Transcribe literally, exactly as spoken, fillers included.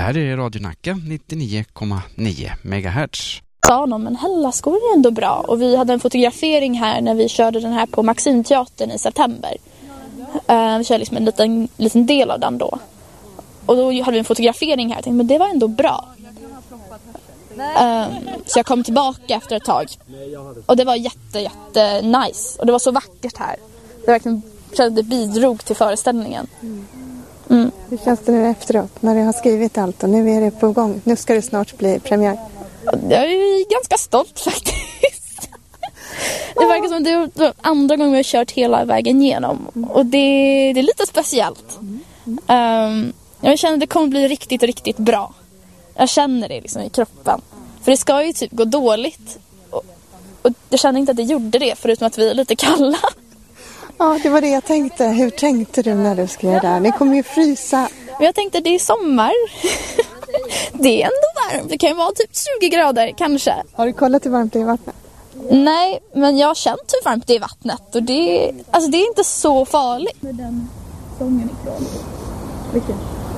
här är Radio Nacka nittionio komma nio megahertz. Sa någon, men Hällaskog är ändå bra. Och vi hade en fotografering här när vi körde den här på Maximteatern i september. Uh, vi körde liksom en liten, liten del av den då. Och då hade vi en fotografering här. Jag tänkte, men det var ändå bra. Um, så jag kom tillbaka efter ett tag. Och det var jätte, jätte nice. Och det var så vackert här. Det verkligen det bidrog till föreställningen. Mm. Hur känns det nu efteråt när du har skrivit allt och nu är det på gång? Nu ska det snart bli premiär. Jag är ganska stolt faktiskt. Det verkar som att det är andra gången vi har kört hela vägen igenom. Och det, det är lite speciellt. Um, jag känner att det kommer bli riktigt, riktigt bra. Jag känner det liksom i kroppen. För det ska ju typ gå dåligt. Och, och jag känner inte att det gjorde det förutom att vi är lite kalla. Ja, det var det jag tänkte. Hur tänkte du när du skrev där? Ni kommer ju frysa. Men jag tänkte att det är sommar. Det är ändå varmt. Det kan ju vara typ tjugo grader kanske. Har du kollat hur varmt det är i vattnet? Nej, men jag har känt hur varmt det är i vattnet. Och det, alltså det är inte så farligt. Med den sången ifrån. Vilken?